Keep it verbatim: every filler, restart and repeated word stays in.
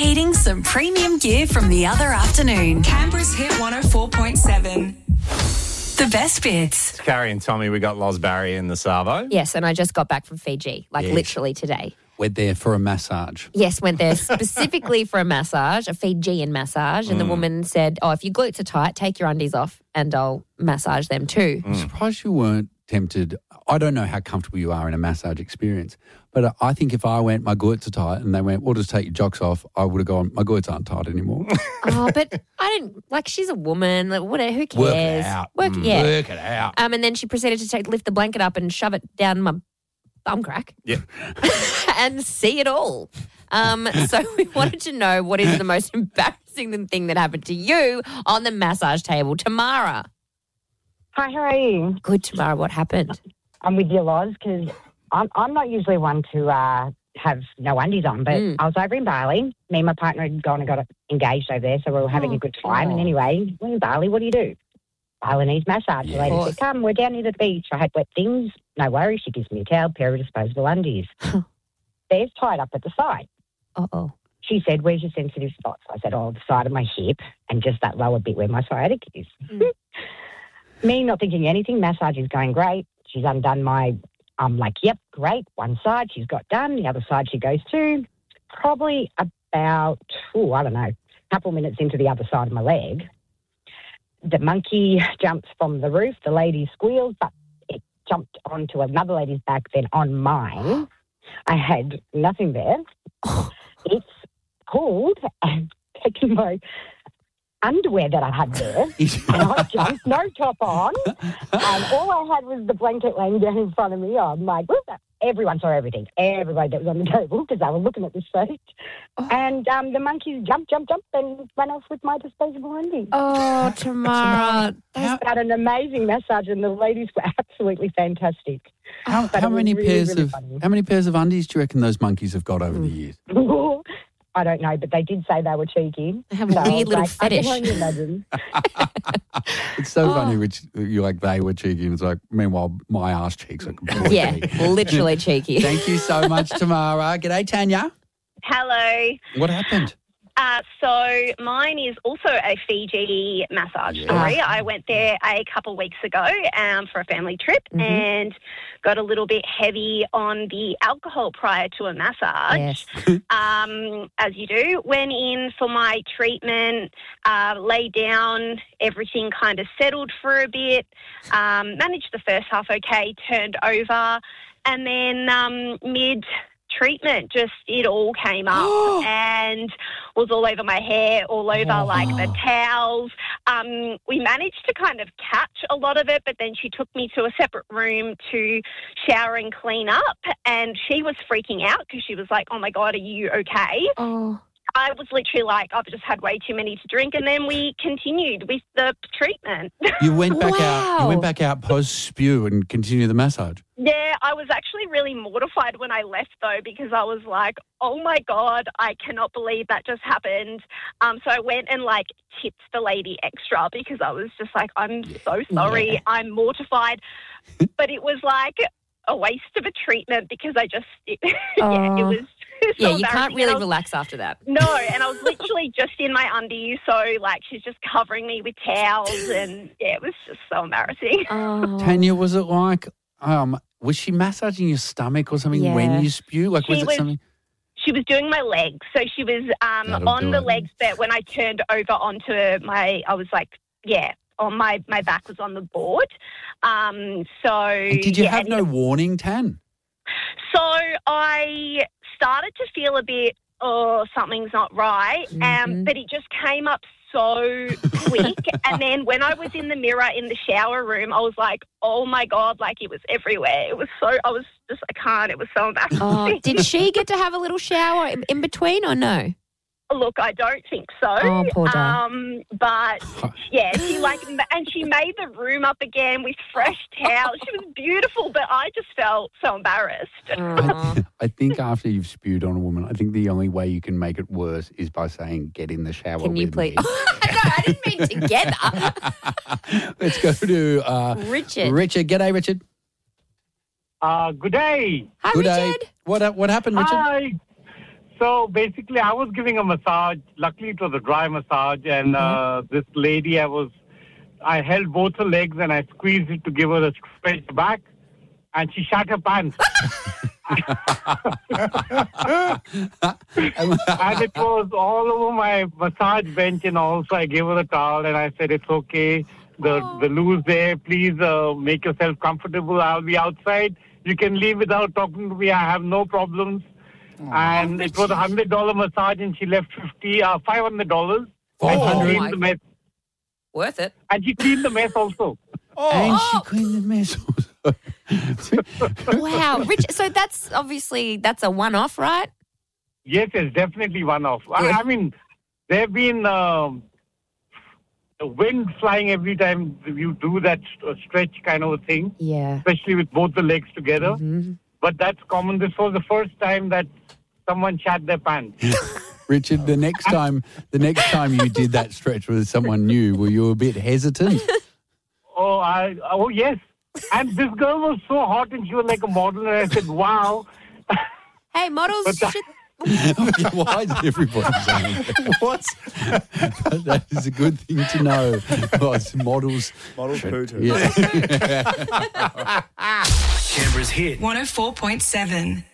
Overheating some premium gear from the other afternoon. Canberra's Hit one oh four point seven. The best bits. Carrie and Tommy, we got Loz Barry in the Savo. Yes, and I just got back from Fiji, like Yes. literally today. Went there for a massage. Yes, went there specifically for a massage, a Fijian massage, and the woman said, oh, if your glutes are tight, take your undies off and I'll massage them too. I'm surprised you weren't tempted. I don't know how comfortable you are in a massage experience, but I think if I went, my glutes are tight, and they went, well, just take your jocks off, I would have gone, my glutes aren't tight anymore. Oh, but I didn't, like, she's a woman, like, whatever, who cares? Work it out. Work, Mm, yeah. Work it out. Um, and then she proceeded to take, lift the blanket up and shove it down my bum crack. Yeah. And see it all. Um, so we wanted to know what is the most embarrassing thing that happened to you on the massage table. Tamara. Hi, how are you? Good, Tamara. What happened? I'm with you, Loz, because I'm, I'm not usually one to uh, have no undies on, but Mm. I was over in Bali. Me and my partner had gone and got engaged over there, so we were having Oh, a good time. oh. And anyway, we're in Bali, what do you do? Balinese massage. Yeah. The lady Of said, come, we're down near the beach. I had wet things. No worries. She gives me a towel, pair of disposable undies. There's tied up at the side. Uh-oh. She said, where's your sensitive spots? I said, oh, the side of my hip and just that lower bit where my sciatic is. Mm. Me not thinking anything, massage is going great. She's undone my, I'm like, yep, great. One side she's got done. The other side she goes to. Probably about, oh, I don't know, a couple minutes into the other side of my leg. The monkey jumps from the roof. The lady squeals, but it jumped onto another lady's back, then on mine. I had nothing there. It's pulled and taken my underwear that I had there, and I jumped, no top on, and all I had was the blanket laying down in front of me. I'm like, what's that? Everyone saw everything. Everybody that was on the table, because they were looking at this stage. Oh. And um, the monkeys jumped, jumped, jumped, and ran off with my disposable undies. Oh, Tamara. How, Had an amazing massage, and the ladies were absolutely fantastic. how, But how it was many really, pairs really of funny. how many pairs of undies do you reckon those monkeys have got over the years? I don't know, but they did say they were cheeky. They have a So I weird was little like, fetish. I can only imagine. It's so Oh. funny, Rich. You're like, they were cheeky, and it's like, meanwhile, my ass cheeks are completely. Yeah, literally cheeky. Thank you so much, Tamara. G'day, Tanya. Hello. What happened? Uh, so mine is also a Fiji massage Yeah. story. I went there a couple weeks ago um, for a family trip Mhm. and got a little bit heavy on the alcohol prior to a massage. Yes. Um, as you do. Went in for my treatment, uh, lay down, everything kind of settled for a bit, um, managed the first half okay, turned over, and then um, mid treatment, just it all came up and was all over my hair, all over Oh. like the towels. Um, we managed to kind of catch a lot of it, but then she took me to a separate room to shower and clean up, and she was freaking out because she was like, oh my God, are you okay? Oh. I was literally like, I've just had way too many to drink, and then we continued with the treatment. You went back out. You Wow. went back out post spew and continued the massage. Yeah, I was actually really mortified when I left, though, because I was like, oh, my God, I cannot believe that just happened. Um, so I went and, like, tipped the lady extra because I was just like, I'm so sorry. Yeah. I'm mortified. But it was like a waste of a treatment because I just, it, yeah, it Oh. was so Yeah, you can't embarrassing. really And I was- relax after that. No, and I was literally just in my undies, so, like, she's just covering me with towels, and, yeah, it was just so embarrassing. Oh. Tanya, was it like, um, was she massaging your stomach or something Yeah. when you spew? Like, was She it was- something? She was doing my legs, so she was um, That'll on do the it. legs, but when I turned over onto my, I was like, yeah, on my, my back was on the board. Um, so And did you yeah, have and- no warning, Tan? So I started to feel a bit, oh, something's not right, um, Mhm. but it just came up so quick. And then when I was in the mirror in the shower room, I was like, oh my God, like it was everywhere. It was so, I was just, I can't, it was so embarrassing. Oh, did she get to have a little shower in, in between or no? Look, I don't think so. Oh, poor Dad. Um, but yeah, she like, and she made the room up again with fresh towels. She was beautiful, but I just felt so embarrassed. Oh. I think after you've spewed on a woman, I think the only way you can make it worse is by saying, get in the shower Can you with please? me. no, I didn't mean together. Let's go to uh, Richard. Richard. G'day, Richard. Uh, good day. Hi, Good Richard. day. What, what happened, Richard? Hi. So basically, I was giving a massage. Luckily, it was a dry massage, and uh, this lady, I was, I held both her legs and I squeezed it to give her a stretch back, and she shat her pants. And it was all over my massage bench, and also I gave her a towel, and I said, "It's okay. The Oh. the loo's there. Please uh, make yourself comfortable. I'll be outside. You can leave without talking to me. I have no problems." And it was a hundred dollar massage, and she left fifty, uh, five hundred dollars. Five And she hundred. cleaned the mess, Worth it. and she cleaned the mess also. And she cleaned the mess. Wow. Rich, so that's obviously, that's a one-off, right? Yes, it's definitely one off. I, Good. I mean, there have been um, wind flying every time you do that st- stretch kind of a thing, Yeah. especially with both the legs together. Mm-hmm. But that's common. This was the first time that someone shat their pants. Richard, the next time, the next time you did that stretch with someone new, were you a bit hesitant? Oh, I oh yes. And this girl was so hot, and she was like a model, and I said, "Wow." Hey, models But that- should... Why is everybody saying that? What? That is a good thing to know. Oh, it's models. Model poo too. Yeah. Canberra's hit. one oh four point seven.